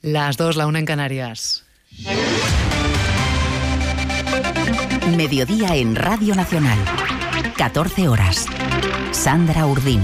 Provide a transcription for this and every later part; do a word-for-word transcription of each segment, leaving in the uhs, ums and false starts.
Las dos, la una en Canarias. Mediodía en Radio Nacional. catorce horas. Sandra Urdín.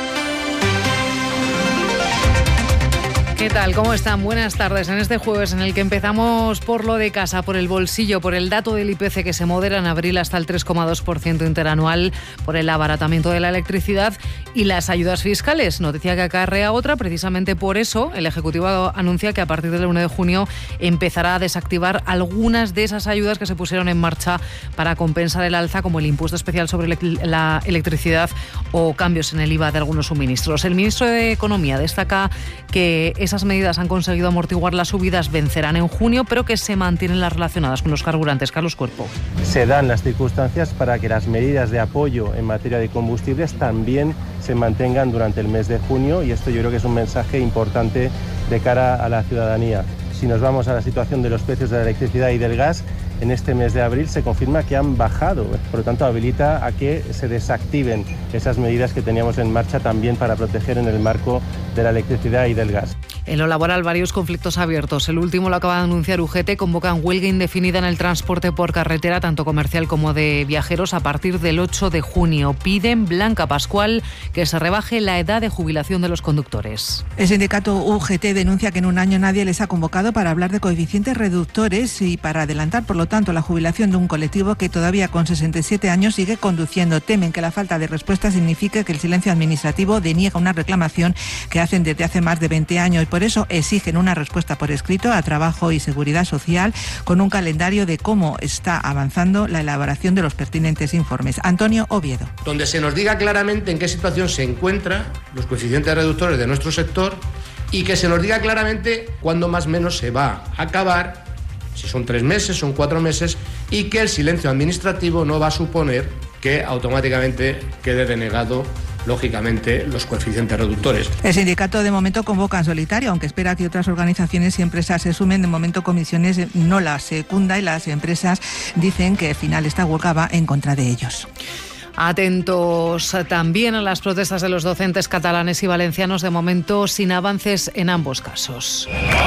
¿Qué tal? ¿Cómo están? Buenas tardes. En este jueves en el que empezamos por lo de casa, por el bolsillo, por el dato del I P C que se modera en abril hasta el tres coma dos por ciento interanual, por el abaratamiento de la electricidad y las ayudas fiscales. Noticia que acarrea otra. Precisamente por eso el Ejecutivo anuncia que a partir del uno de junio empezará a desactivar algunas de esas ayudas que se pusieron en marcha para compensar el alza, como el impuesto especial sobre la electricidad o cambios en el I V A de algunos suministros. El ministro de Economía destaca que es Esas medidas han conseguido amortiguar las subidas, vencerán en junio, pero que se mantienen las relacionadas con los carburantes. Carlos Cuerpo. Se dan las circunstancias para que las medidas de apoyo en materia de combustibles también se mantengan durante el mes de junio, y esto yo creo que es un mensaje importante de cara a la ciudadanía. Si nos vamos a la situación de los precios de la electricidad y del gas, en este mes de abril se confirma que han bajado, por lo tanto habilita a que se desactiven esas medidas que teníamos en marcha también para proteger en el marco de la electricidad y del gas. En lo laboral, varios conflictos abiertos. El último lo acaba de anunciar U G T. Convocan huelga indefinida en el transporte por carretera, tanto comercial como de viajeros, a partir del ocho de junio. Piden, Blanca Pascual, que se rebaje la edad de jubilación de los conductores. El sindicato U G T denuncia que en un año nadie les ha convocado para hablar de coeficientes reductores y para adelantar, por lo tanto, la jubilación de un colectivo que todavía con sesenta y siete años sigue conduciendo. Temen que la falta de respuesta signifique que el silencio administrativo deniega una reclamación que hacen desde hace más de veinte años. Por eso exigen una respuesta por escrito a Trabajo y Seguridad Social con un calendario de cómo está avanzando la elaboración de los pertinentes informes. Antonio Oviedo. Donde se nos diga claramente en qué situación se encuentran los coeficientes reductores de nuestro sector y que se nos diga claramente cuándo más o menos se va a acabar, si son tres meses, son cuatro meses, y que el silencio administrativo no va a suponer que automáticamente quede denegado, lógicamente, los coeficientes reductores. El sindicato de momento convoca en solitario, aunque espera que otras organizaciones y empresas se sumen. De momento comisiones no la secunda y las empresas dicen que al final esta huelga va en contra de ellos. Atentos también a las protestas de los docentes catalanes y valencianos, de momento sin avances en ambos casos.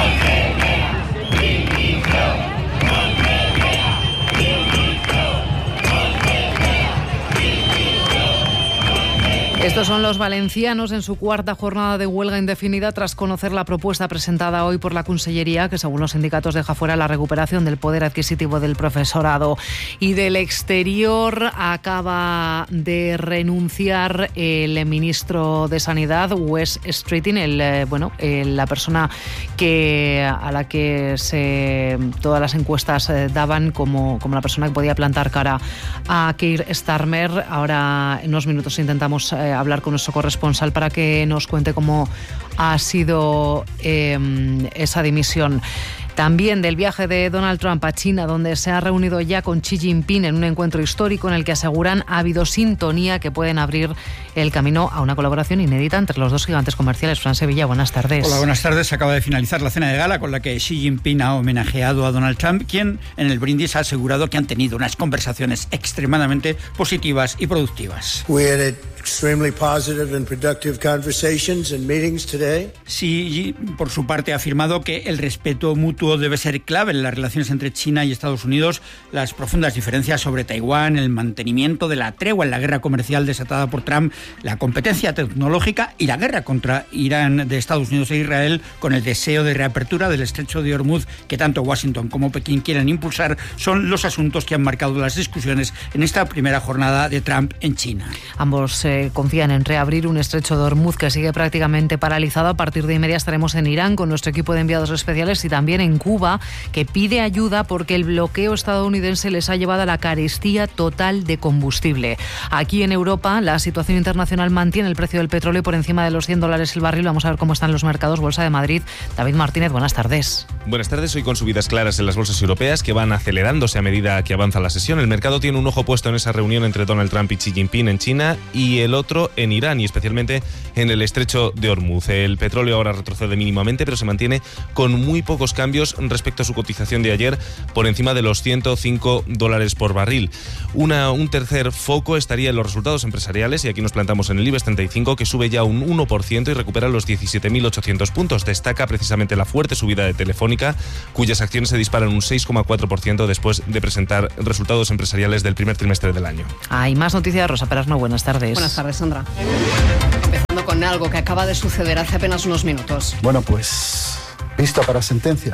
Estos son los valencianos en su cuarta jornada de huelga indefinida tras conocer la propuesta presentada hoy por la Consellería, que según los sindicatos deja fuera la recuperación del poder adquisitivo del profesorado. Y del exterior acaba de renunciar el ministro de Sanidad, Wes Streeting, el, bueno, el, la persona que a la que se, todas las encuestas daban como, como la persona que podía plantar cara a Keir Starmer. Ahora en unos minutos intentamos eh, hablar con nuestro corresponsal para que nos cuente cómo ha sido eh, esa dimisión. También del viaje de Donald Trump a China, donde se ha reunido ya con Xi Jinping en un encuentro histórico en el que aseguran ha habido sintonía que pueden abrir el camino a una colaboración inédita entre los dos gigantes comerciales. Fran Sevilla, buenas tardes. Hola, buenas tardes. Acaba de finalizar la cena de gala con la que Xi Jinping ha homenajeado a Donald Trump, quien en el brindis ha asegurado que han tenido unas conversaciones extremadamente positivas y productivas. We had extremely positive and productive conversations and meetings today. Xi, por su parte, ha afirmado que el respeto mutuo debe ser clave en las relaciones entre China y Estados Unidos. Las profundas diferencias sobre Taiwán, el mantenimiento de la tregua en la guerra comercial desatada por Trump, la competencia tecnológica y la guerra contra Irán de Estados Unidos e Israel, con el deseo de reapertura del estrecho de Hormuz que tanto Washington como Pekín quieren impulsar, son los asuntos que han marcado las discusiones en esta primera jornada de Trump en China. Ambos eh, confían en reabrir un estrecho de Hormuz que sigue prácticamente paralizado. A partir de inmediato estaremos en Irán con nuestro equipo de enviados especiales y también en Cuba, que pide ayuda porque el bloqueo estadounidense les ha llevado a la carestía total de combustible. Aquí en Europa, la situación internacional mantiene el precio del petróleo por encima de los cien dólares el barril. Vamos a ver cómo están los mercados. Bolsa de Madrid, David Martínez, buenas tardes. Buenas tardes. Hoy con subidas claras en las bolsas europeas que van acelerándose a medida que avanza la sesión. El mercado tiene un ojo puesto en esa reunión entre Donald Trump y Xi Jinping en China y el otro en Irán, y especialmente en el estrecho de Hormuz. El petróleo ahora retrocede mínimamente, pero se mantiene con muy pocos cambios precios respecto a su cotización de ayer por encima de los ciento cinco dólares por barril. Una, un tercer foco estaría en los resultados empresariales, y aquí nos plantamos en el IBEX treinta y cinco, que sube ya un uno por ciento y recupera los diecisiete mil ochocientos puntos. Destaca precisamente la fuerte subida de Telefónica, cuyas acciones se disparan un seis coma cuatro por ciento después de presentar resultados empresariales del primer trimestre del año. Hay más noticias, Rosa Perasno, buenas tardes. Buenas tardes, Sandra. Empezando con algo que acaba de suceder hace apenas unos minutos. Bueno, pues visto para sentencia.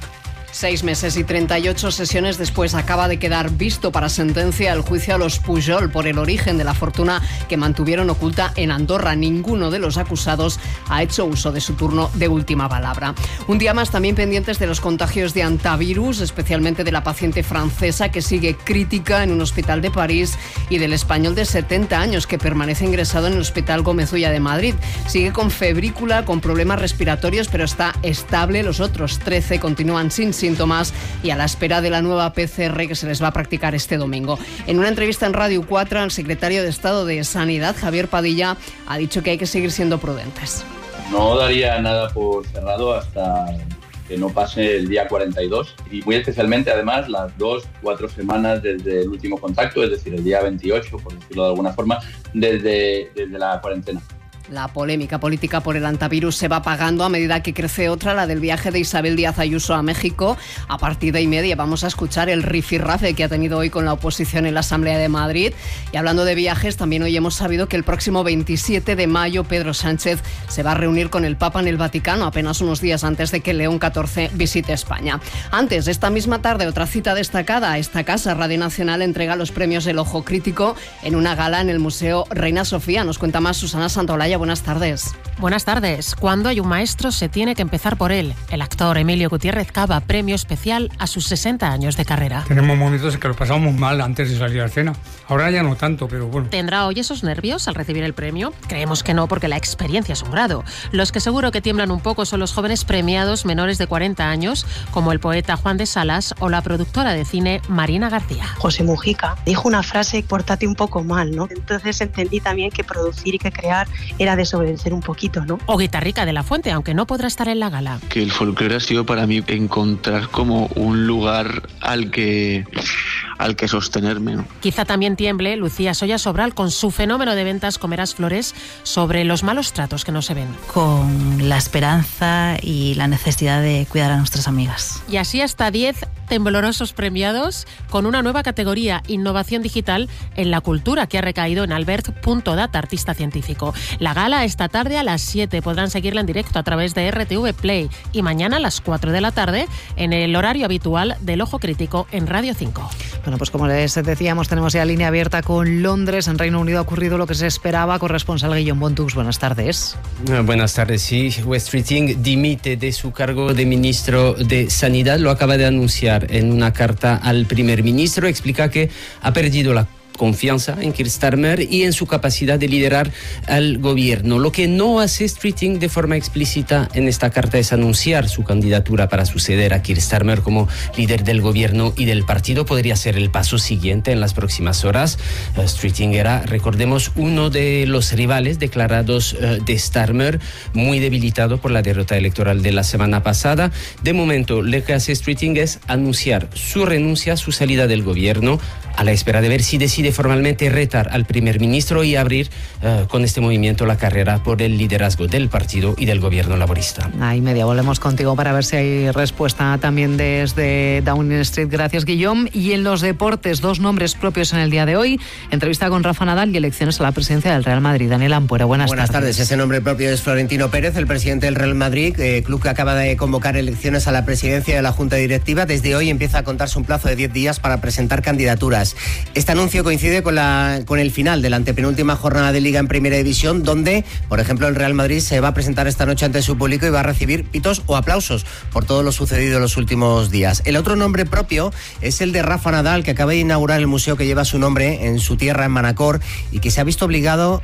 Seis meses y treinta y ocho sesiones después acaba de quedar visto para sentencia el juicio a los Pujol por el origen de la fortuna que mantuvieron oculta en Andorra. Ninguno de los acusados ha hecho uso de su turno de última palabra. Un día más también pendientes de los contagios de antivirus, especialmente de la paciente francesa que sigue crítica en un hospital de París y del español de setenta años que permanece ingresado en el Hospital Gómez Ulla de Madrid. Sigue con febrícula, con problemas respiratorios, pero está estable. Los otros trece continúan sin síntomas y a la espera de la nueva P C R que se les va a practicar este domingo. En una entrevista en Radio cuatro, el secretario de Estado de Sanidad, Javier Padilla, ha dicho que hay que seguir siendo prudentes. No daría nada por cerrado hasta que no pase el día cuarenta y dos, y muy especialmente además las dos, cuatro semanas desde el último contacto, es decir, el día veintiocho, por decirlo de alguna forma, desde, desde la cuarentena. La polémica política por el antivirus se va apagando a medida que crece otra, la del viaje de Isabel Díaz Ayuso a México. A partir de y media vamos a escuchar el rifirrafe que ha tenido hoy con la oposición en la Asamblea de Madrid. Y hablando de viajes, también hoy hemos sabido que el próximo veintisiete de mayo Pedro Sánchez se va a reunir con el Papa en el Vaticano, apenas unos días antes de que León catorce visite España. Antes, esta misma tarde, otra cita destacada. A esta casa, Radio Nacional entrega los premios El Ojo Crítico en una gala en el Museo Reina Sofía. Nos cuenta más Susana Santaolalla. Buenas tardes. Buenas tardes. Cuando hay un maestro se tiene que empezar por él. El actor Emilio Gutiérrez Cava, premio especial a sus sesenta años de carrera. Tenemos momentos en que lo pasamos mal antes de salir a escena. Ahora ya no tanto, pero bueno. ¿Tendrá hoy esos nervios al recibir el premio? Creemos que no, porque la experiencia es un grado. Los que seguro que tiemblan un poco son los jóvenes premiados menores de cuarenta años, como el poeta Juan de Salas o la productora de cine Marina García. José Mujica dijo una frase: pórtate un poco mal, ¿no? Entonces entendí también que producir y que crear era desobedecer un poquito, ¿no? O Guitarrica de la Fuente, aunque no podrá estar en la gala. Que el folclore ha sido para mí encontrar como un lugar al que, al que sostenerme, ¿no? Quizá también tiemble Lucía Soya Sobral con su fenómeno de ventas Comerás Flores sobre los malos tratos que no se ven. Con la esperanza y la necesidad de cuidar a nuestras amigas. Y así hasta diez temblorosos premiados con una nueva categoría, innovación digital en la cultura, que ha recaído en Albert.data, artista científico. La gala esta tarde a las siete, podrán seguirla en directo a través de R T V Play, y mañana a las cuatro de la tarde en el horario habitual del Ojo Crítico en Radio cinco. Bueno, pues como les decíamos, tenemos ya línea abierta con Londres. En Reino Unido ha ocurrido lo que se esperaba. Corresponsal Guillaume Bontux, buenas tardes. Buenas tardes, sí. West Streeting dimite de su cargo de ministro de Sanidad. Lo acaba de anunciar en una carta al primer ministro. Explica que ha perdido la confianza en Keir Starmer y en su capacidad de liderar al gobierno. Lo que no hace Streeting de forma explícita en esta carta es anunciar su candidatura para suceder a Keir Starmer como líder del gobierno y del partido. Podría ser el paso siguiente en las próximas horas. Uh, Streeting era, recordemos, uno de los rivales declarados uh, de Starmer, muy debilitado por la derrota electoral de la semana pasada. De momento, lo que hace Streeting es anunciar su renuncia, su salida del gobierno, a la espera de ver si decide formalmente retar al primer ministro y abrir uh, con este movimiento la carrera por el liderazgo del partido y del gobierno laborista. Ahí media, volvemos contigo para ver si hay respuesta también desde Downing Street. Gracias, Guillaume. Y en los deportes, dos nombres propios en el día de hoy. Entrevista con Rafa Nadal y elecciones a la presidencia del Real Madrid. Daniel Ampuero, buenas, buenas tardes. tardes. Ese nombre propio es Florentino Pérez, el presidente del Real Madrid, eh, club que acaba de convocar elecciones a la presidencia de la Junta Directiva. Desde hoy empieza a contarse un plazo de diez días para presentar candidaturas. Este anuncio coincide con, la, con el final de la antepenúltima jornada de Liga en Primera División, donde, por ejemplo, el Real Madrid se va a presentar esta noche ante su público y va a recibir pitos o aplausos por todo lo sucedido en los últimos días. El otro nombre propio es el de Rafa Nadal, que acaba de inaugurar el museo que lleva su nombre en su tierra, en Manacor, y que se ha visto obligado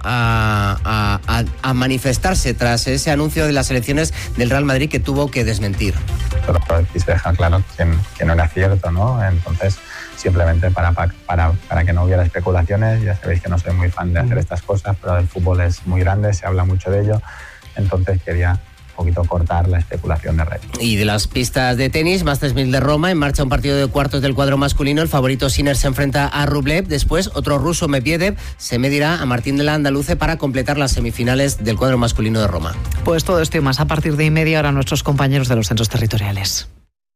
a, a, a manifestarse tras ese anuncio de las elecciones del Real Madrid que tuvo que desmentir. Pero aquí se deja claro que, que no era cierto, ¿no? Entonces, simplemente para, para, para que no hubiera especulaciones. Ya sabéis que no soy muy fan de hacer estas cosas, pero el fútbol es muy grande, se habla mucho de ello, entonces quería un poquito cortar la especulación de rating. Y de las pistas de tenis, Masters mil de Roma, en marcha un partido de cuartos del cuadro masculino. El favorito Sinner se enfrenta a Rublev. Después, otro ruso, Medvedev, se medirá a Martín de la Andaluce para completar las semifinales del cuadro masculino de Roma. Pues todo esto y más a partir de y media hora nuestros compañeros de los centros territoriales.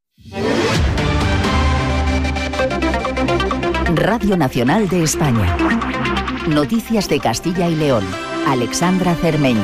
Radio Nacional de España. Noticias de Castilla y León. Alexandra Cermeño.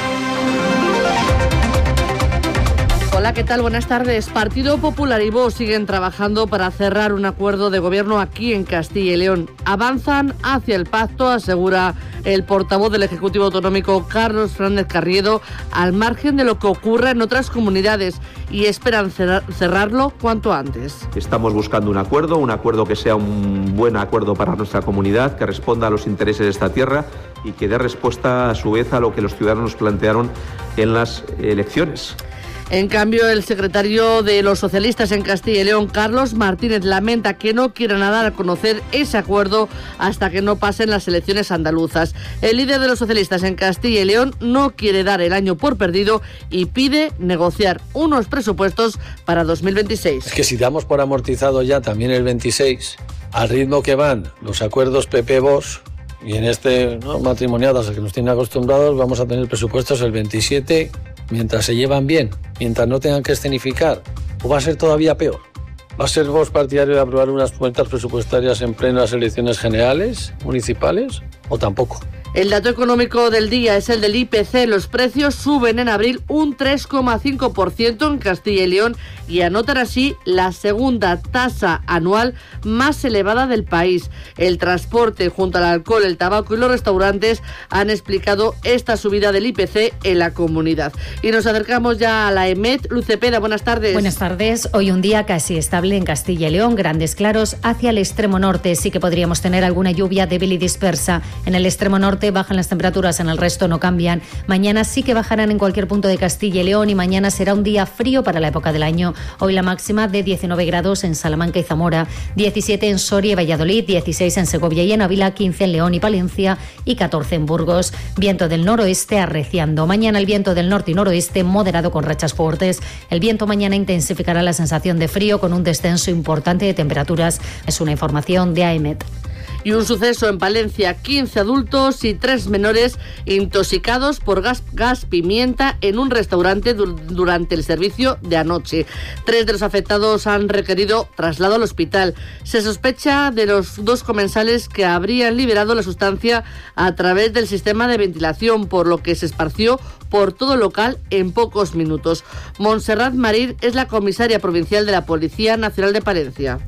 Hola, ¿qué tal? Buenas tardes. Partido Popular y Vox siguen trabajando para cerrar un acuerdo de gobierno aquí en Castilla y León. Avanzan hacia el pacto, asegura el portavoz del Ejecutivo Autonómico, Carlos Fernández Carriedo, al margen de lo que ocurra en otras comunidades, y esperan cerrarlo cuanto antes. Estamos buscando un acuerdo, un acuerdo que sea un buen acuerdo para nuestra comunidad, que responda a los intereses de esta tierra y que dé respuesta a su vez a lo que los ciudadanos plantearon en las elecciones. En cambio, el secretario de los socialistas en Castilla y León, Carlos Martínez, lamenta que no quieran dar a conocer ese acuerdo hasta que no pasen las elecciones andaluzas. El líder de los socialistas en Castilla y León no quiere dar el año por perdido y pide negociar unos presupuestos para dos mil veintiséis. Es que si damos por amortizado ya también el veintiséis, al ritmo que van los acuerdos P P-Vox, y en este ¿no? matrimoniadas a que nos tienen acostumbrados, vamos a tener presupuestos el veintisiete mientras se llevan bien, mientras no tengan que escenificar, o va a ser todavía peor. ¿Va a ser vos partidario de aprobar unas cuentas presupuestarias en plenas elecciones generales, municipales, o tampoco? El dato económico del día es el del I P C. Los precios suben en abril un tres coma cinco por ciento en Castilla y León y anotan así la segunda tasa anual más elevada del país. El transporte, junto al alcohol, el tabaco y los restaurantes han explicado esta subida del I P C en la comunidad. Y nos acercamos ya a la EMET. Luz Cepeda, buenas tardes. Buenas tardes. Hoy un día casi estable en Castilla y León, grandes claros hacia el extremo norte. Sí que podríamos tener alguna lluvia débil y dispersa. En el extremo norte bajan las temperaturas, en el resto no cambian. Mañana sí que bajarán en cualquier punto de Castilla y León y mañana será un día frío para la época del año. Hoy la máxima de diecinueve grados en Salamanca y Zamora, diecisiete en Soria y Valladolid, dieciséis en Segovia y en Ávila, quince en León y Palencia y catorce en Burgos. Viento del noroeste arreciando. Mañana el viento del norte y noroeste moderado con rachas fuertes. El viento mañana intensificará la sensación de frío con un descenso importante de temperaturas. Es una información de AEMET. Y un suceso en Palencia, quince adultos y tres menores intoxicados por gas, gas pimienta en un restaurante du- durante el servicio de anoche. Tres de los afectados han requerido traslado al hospital. Se sospecha de los dos comensales que habrían liberado la sustancia a través del sistema de ventilación, por lo que se esparció por todo el local en pocos minutos. Montserrat Marín es la comisaria provincial de la Policía Nacional de Palencia.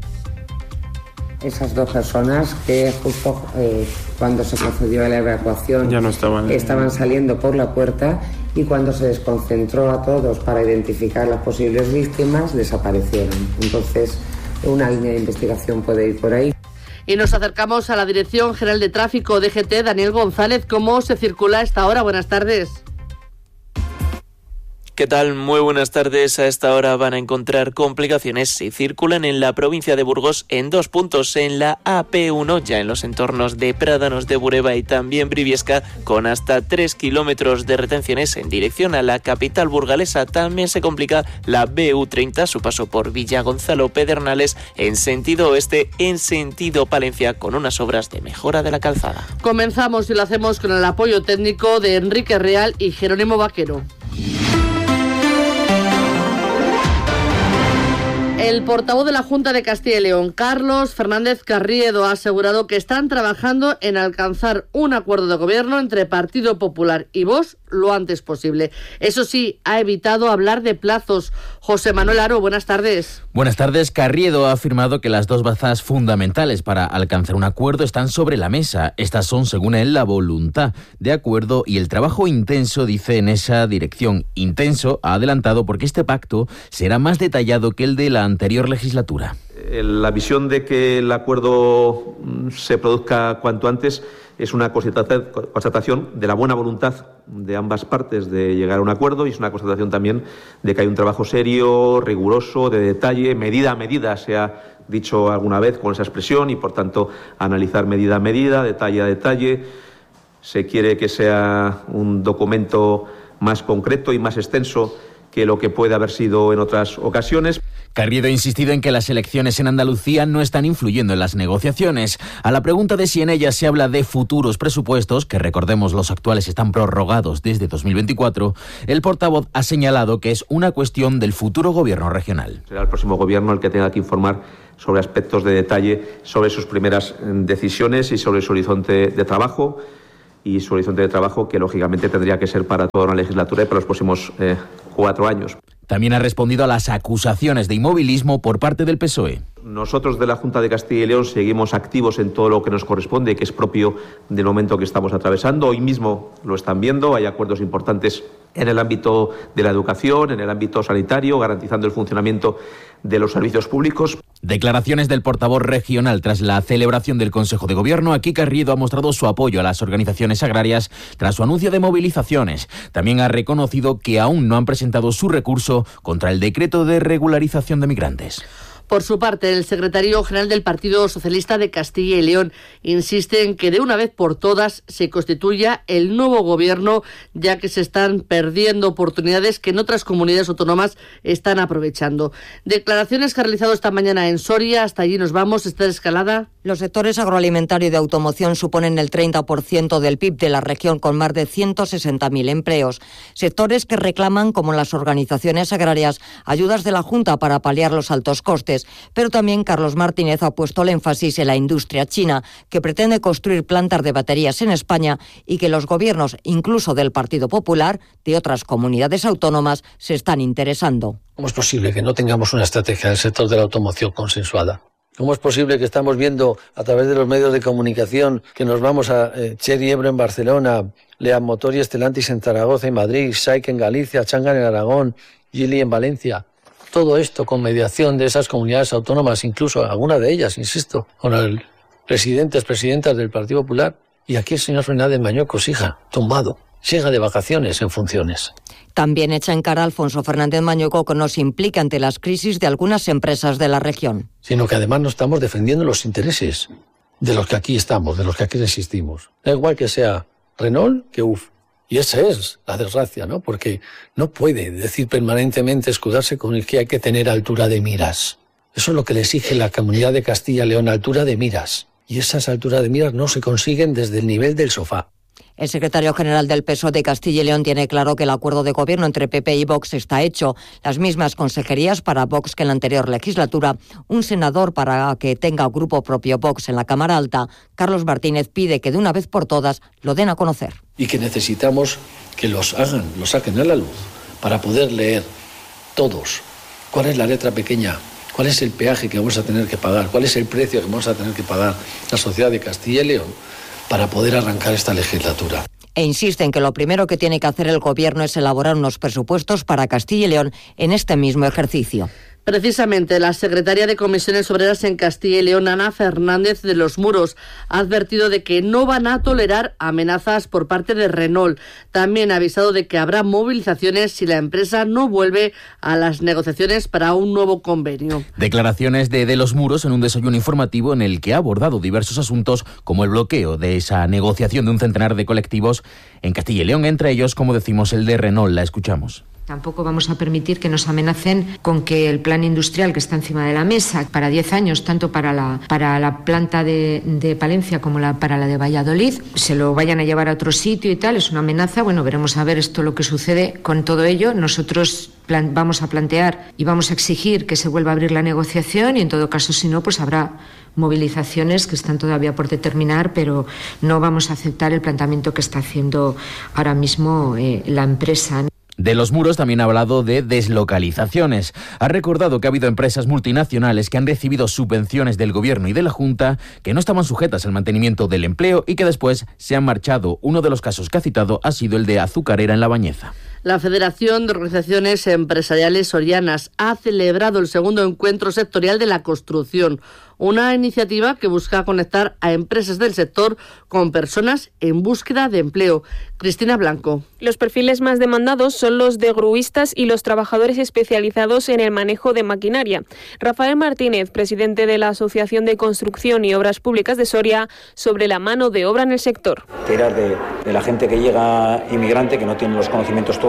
Esas dos personas que justo eh, cuando se procedió a la evacuación ya no estaban, estaban saliendo por la puerta y cuando se desconcentró a todos para identificar las posibles víctimas desaparecieron. Entonces una línea de investigación puede ir por ahí. Y nos acercamos a la Dirección General de Tráfico D G T, Daniel González. ¿Cómo se circula a esta hora? Buenas tardes. ¿Qué tal? Muy buenas tardes. A esta hora van a encontrar complicaciones si circulan en la provincia de Burgos en dos puntos, en la A P uno, ya en los entornos de Prádanos de Bureba y también Briviesca, con hasta tres kilómetros de retenciones en dirección a la capital burgalesa. También se complica la B U treinta, su paso por Villa Gonzalo Pedernales en sentido oeste, en sentido Palencia, con unas obras de mejora de la calzada. Comenzamos y lo hacemos con el apoyo técnico de Enrique Real y Jerónimo Vaquero. El portavoz de la Junta de Castilla y León, Carlos Fernández Carriedo, ha asegurado que están trabajando en alcanzar un acuerdo de gobierno entre Partido Popular y Vox lo antes posible. Eso sí, ha evitado hablar de plazos. José Manuel Aro, buenas tardes. Buenas tardes. Carriedo ha afirmado que las dos bazas fundamentales para alcanzar un acuerdo están sobre la mesa. Estas son, según él, la voluntad de acuerdo y el trabajo intenso, dice, en esa dirección. Intenso, ha adelantado, porque este pacto será más detallado que el de la anterior legislatura. La visión de que el acuerdo se produzca cuanto antes es una constatación de la buena voluntad de ambas partes de llegar a un acuerdo, y es una constatación también de que hay un trabajo serio, riguroso, de detalle, medida a medida, se ha dicho alguna vez con esa expresión, y por tanto analizar medida a medida, detalle a detalle. Se quiere que sea un documento más concreto y más extenso que lo que puede haber sido en otras ocasiones. Carriedo ha insistido en que las elecciones en Andalucía no están influyendo en las negociaciones. A la pregunta de si en ellas se habla de futuros presupuestos, que recordemos los actuales están prorrogados desde dos mil veinticuatro, el portavoz ha señalado que es una cuestión del futuro gobierno regional. Será el próximo gobierno el que tenga que informar sobre aspectos de detalle sobre sus primeras decisiones y sobre su horizonte de trabajo. Y su horizonte de trabajo que lógicamente tendría que ser para toda una legislatura y para los próximos eh, cuatro años. También ha respondido a las acusaciones de inmovilismo por parte del P S O E. Nosotros de la Junta de Castilla y León seguimos activos en todo lo que nos corresponde, que es propio del momento que estamos atravesando. Hoy mismo lo están viendo, hay acuerdos importantes en el ámbito de la educación, en el ámbito sanitario, garantizando el funcionamiento de los servicios públicos. Declaraciones del portavoz regional tras la celebración del Consejo de Gobierno. Aquí Carriedo ha mostrado su apoyo a las organizaciones agrarias tras su anuncio de movilizaciones. También ha reconocido que aún no han presentado su recurso contra el decreto de regularización de migrantes. Por su parte, el secretario general del Partido Socialista de Castilla y León insiste en que de una vez por todas se constituya el nuevo gobierno, ya que se están perdiendo oportunidades que en otras comunidades autónomas están aprovechando. Declaraciones que ha realizado esta mañana en Soria. Hasta allí nos vamos. Esther Escalada. Los sectores agroalimentario y de automoción suponen el treinta por ciento del P I B de la región, con más de ciento sesenta mil empleos. Sectores que reclaman, como las organizaciones agrarias, ayudas de la Junta para paliar los altos costes. Pero también Carlos Martínez ha puesto el énfasis en la industria china, que pretende construir plantas de baterías en España y que los gobiernos, incluso del Partido Popular, de otras comunidades autónomas, se están interesando. ¿Cómo es posible que no tengamos una estrategia del sector de la automoción consensuada? ¿Cómo es posible que estamos viendo a través de los medios de comunicación que nos vamos a eh, Chery Ebro en Barcelona, Leam Motor y Stellantis en Zaragoza y Madrid, SAIC en Galicia, Changan en Aragón, Geely en Valencia? Todo esto con mediación de esas comunidades autónomas, incluso alguna de ellas, insisto, con el presidentes, presidentas del Partido Popular. Y aquí el señor Fernández Mañueco, hija, tumbado, llega de vacaciones en funciones. También echa en cara a Alfonso Fernández Mañueco que no se implica ante las crisis de algunas empresas de la región. Sino que además no estamos defendiendo los intereses de los que aquí estamos, de los que aquí resistimos. Da igual que sea Renault que U F. Y esa es la desgracia, ¿no? Porque no puede decir permanentemente, escudarse con el que hay que tener altura de miras. Eso es lo que le exige la Comunidad de Castilla y León, altura de miras. Y esas alturas de miras no se consiguen desde el nivel del sofá. El secretario general del P S O E de Castilla y León tiene claro que el acuerdo de gobierno entre P P y Vox está hecho. Las mismas consejerías para Vox que en la anterior legislatura. Un senador para que tenga grupo propio Vox en la Cámara Alta, Carlos Martínez, pide que de una vez por todas lo den a conocer. Y que necesitamos que los hagan, los saquen a la luz, para poder leer todos cuál es la letra pequeña, cuál es el peaje que vamos a tener que pagar, cuál es el precio que vamos a tener que pagar la sociedad de Castilla y León para poder arrancar esta legislatura. E insiste en que lo primero que tiene que hacer el Gobierno es elaborar unos presupuestos para Castilla y León en este mismo ejercicio. Precisamente, la secretaria de Comisiones Obreras en Castilla y León, Ana Fernández de los Muros, ha advertido de que no van a tolerar amenazas por parte de Renault. También ha avisado de que habrá movilizaciones si la empresa no vuelve a las negociaciones para un nuevo convenio. Declaraciones de De los Muros en un desayuno informativo en el que ha abordado diversos asuntos como el bloqueo de esa negociación de un centenar de colectivos en Castilla y León, entre ellos, como decimos, el de Renault. La escuchamos. Tampoco vamos a permitir que nos amenacen con que el plan industrial que está encima de la mesa para diez años, tanto para la, para la planta de, de Palencia como la, para la de Valladolid, se lo vayan a llevar a otro sitio y tal. Es una amenaza. Bueno, veremos a ver esto lo que sucede con todo ello. Nosotros plan, vamos a plantear y vamos a exigir que se vuelva a abrir la negociación y en todo caso, si no, pues habrá movilizaciones que están todavía por determinar, pero no vamos a aceptar el planteamiento que está haciendo ahora mismo eh, la empresa. De los Muros también ha hablado de deslocalizaciones. Ha recordado que ha habido empresas multinacionales que han recibido subvenciones del Gobierno y de la Junta que no estaban sujetas al mantenimiento del empleo y que después se han marchado. Uno de los casos que ha citado ha sido el de Azucarera en La Bañeza. La Federación de Organizaciones Empresariales Sorianas ha celebrado el segundo encuentro sectorial de la construcción, una iniciativa que busca conectar a empresas del sector con personas en búsqueda de empleo. Cristina Blanco. Los perfiles más demandados son los de gruistas y los trabajadores especializados en el manejo de maquinaria. Rafael Martínez, presidente de la Asociación de Construcción y Obras Públicas de Soria, sobre la mano de obra en el sector. Tirar de, de la gente que llega inmigrante, que no tiene los conocimientos todavía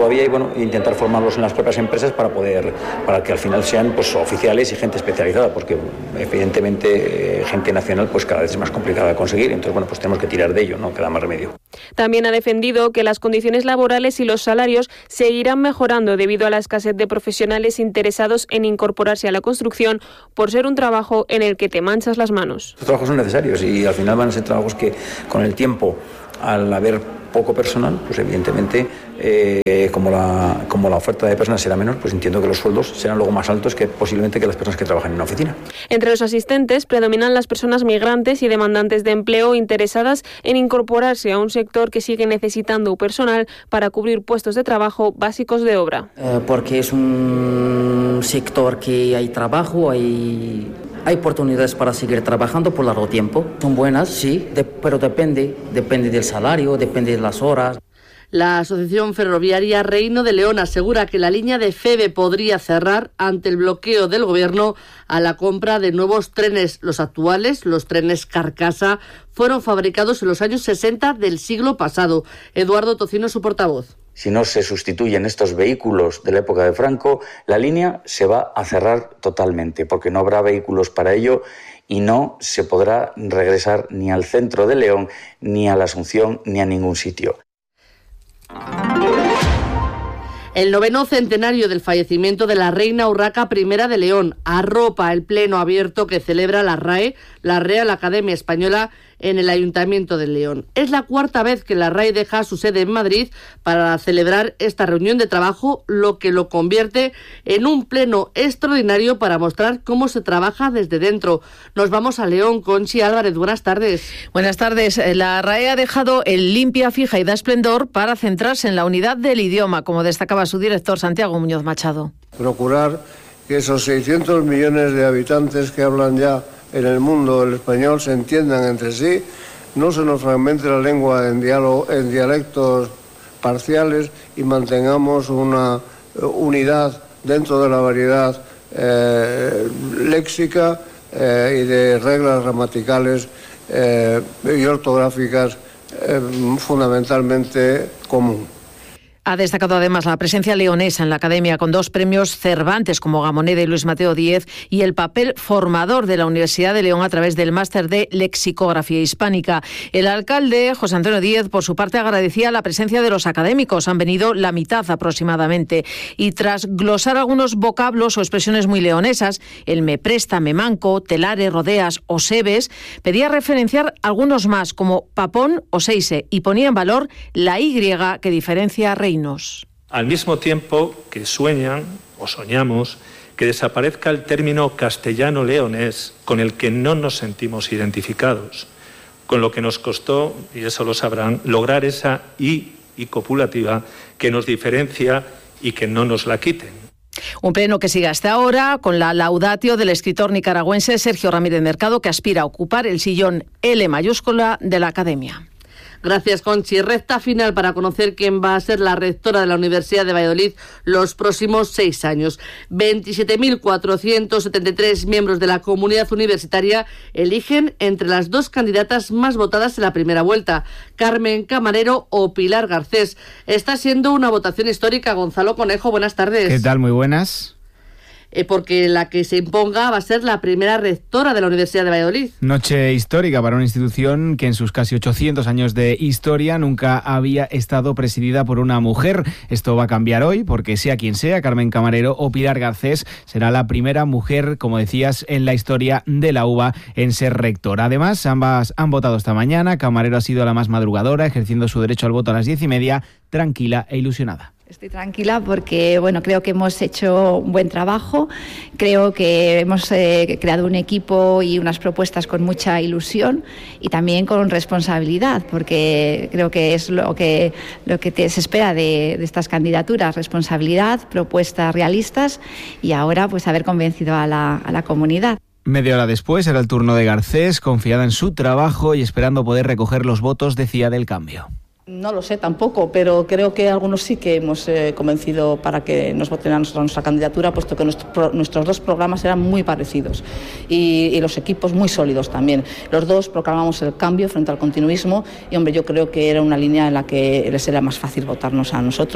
todavía y bueno, intentar formarlos en las propias empresas para poder, para que al final sean pues oficiales y gente especializada, porque evidentemente eh, gente nacional pues cada vez es más complicada de conseguir, entonces bueno, pues tenemos que tirar de ello, no queda más remedio. También ha defendido que las condiciones laborales y los salarios seguirán mejorando debido a la escasez de profesionales interesados en incorporarse a la construcción por ser un trabajo en el que te manchas las manos. Estos trabajos son necesarios y al final van a ser trabajos que con el tiempo, al haber poco personal, pues evidentemente eh, como, la, como la oferta de personas será menor, pues entiendo que los sueldos serán luego más altos que posiblemente que las personas que trabajan en una oficina. Entre los asistentes predominan las personas migrantes y demandantes de empleo interesadas en incorporarse a un sector que sigue necesitando personal para cubrir puestos de trabajo básicos de obra. Eh, porque es un sector que hay trabajo, hay... Hay oportunidades para seguir trabajando por largo tiempo. Son buenas, sí, de, pero depende, depende del salario, depende de las horas. La Asociación Ferroviaria Reino de León asegura que la línea de Feve podría cerrar ante el bloqueo del Gobierno a la compra de nuevos trenes. Los actuales, los trenes carcasa, fueron fabricados en los años sesenta del siglo pasado. Eduardo Tocino, su portavoz. Si no se sustituyen estos vehículos de la época de Franco, la línea se va a cerrar totalmente, porque no habrá vehículos para ello y no se podrá regresar ni al centro de León, ni a la Asunción, ni a ningún sitio. El noveno centenario del fallecimiento de la reina Urraca I de León arropa el pleno abierto que celebra la R A E, la Real Academia Española, en el Ayuntamiento de León. Es la cuarta vez que la R A E deja su sede en Madrid para celebrar esta reunión de trabajo, lo que lo convierte en un pleno extraordinario para mostrar cómo se trabaja desde dentro. Nos vamos a León. Conchi Álvarez, buenas tardes. Buenas tardes. La R A E ha dejado el limpia, fija y da esplendor para centrarse en la unidad del idioma, como destacaba su director Santiago Muñoz Machado. Procurar que esos seiscientos millones de habitantes que hablan ya en el mundo el español se entiendan entre sí, no se nos fragmente la lengua en, diálogo, en dialectos parciales y mantengamos una unidad dentro de la variedad eh, léxica eh, y de reglas gramaticales eh, y ortográficas eh, fundamentalmente común. Ha destacado además la presencia leonesa en la Academia con dos premios Cervantes como Gamoneda y Luis Mateo Díez y el papel formador de la Universidad de León a través del máster de lexicografía hispánica. El alcalde, José Antonio Díez, por su parte agradecía la presencia de los académicos. Han venido la mitad aproximadamente. Y tras glosar algunos vocablos o expresiones muy leonesas, el me presta, me manco, telare, rodeas o sebes, pedía referenciar algunos más como papón o seise y ponía en valor la Y que diferencia a rey. Al mismo tiempo que sueñan o soñamos que desaparezca el término castellano-leonés con el que no nos sentimos identificados, con lo que nos costó, y eso lo sabrán, lograr esa I y copulativa que nos diferencia y que no nos la quiten. Un pleno que sigue hasta ahora con la laudatio del escritor nicaragüense Sergio Ramírez Mercado, que aspira a ocupar el sillón L mayúscula de la Academia. Gracias, Conchi. Recta final para conocer quién va a ser la rectora de la Universidad de Valladolid los próximos seis años. veintisiete mil cuatrocientos setenta y tres miembros de la comunidad universitaria eligen entre las dos candidatas más votadas en la primera vuelta, Carmen Camarero o Pilar Garcés. Está siendo una votación histórica. Gonzalo Conejo, buenas tardes. ¿Qué tal? Muy buenas. Eh, porque la que se imponga va a ser la primera rectora de la Universidad de Valladolid. Noche histórica para una institución que en sus casi ochocientos años de historia nunca había estado presidida por una mujer. Esto va a cambiar hoy porque sea quien sea, Carmen Camarero o Pilar Garcés, será la primera mujer, como decías, en la historia de la U B A en ser rectora. Además, ambas han votado esta mañana. Camarero ha sido la más madrugadora, ejerciendo su derecho al voto a las diez y media, tranquila e ilusionada. Estoy tranquila porque bueno, creo que hemos hecho un buen trabajo, creo que hemos eh, creado un equipo y unas propuestas con mucha ilusión y también con responsabilidad, porque creo que es lo que, lo que te, se espera de, de estas candidaturas, responsabilidad, propuestas realistas y ahora pues haber convencido a la, a la comunidad. Media hora después era el turno de Garcés, confiada en su trabajo y esperando poder recoger los votos, decía, del cambio. No lo sé tampoco, pero creo que algunos sí que hemos eh, convencido para que nos voten a nuestra, a nuestra candidatura, puesto que nuestro, nuestros dos programas eran muy parecidos y, y los equipos muy sólidos también. Los dos proclamamos el cambio frente al continuismo y, hombre, yo creo que era una línea en la que les era más fácil votarnos a nosotros.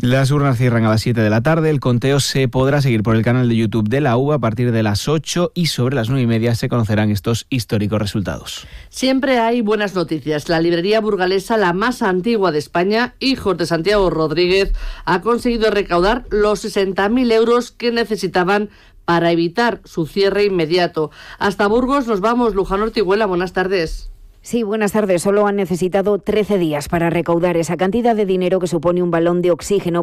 Las urnas cierran a las siete de la tarde. El conteo se podrá seguir por el canal de YouTube de la U a partir de las ocho y sobre las nueve y media se conocerán estos históricos resultados. Siempre hay buenas noticias. La librería burgalesa, la más antigua de España, Hijos de Santiago Rodríguez, ha conseguido recaudar los sesenta mil euros que necesitaban para evitar su cierre inmediato. Hasta Burgos nos vamos. Luján Ortiguela, buenas tardes. Sí, buenas tardes. Solo han necesitado trece días para recaudar esa cantidad de dinero que supone un balón de oxígeno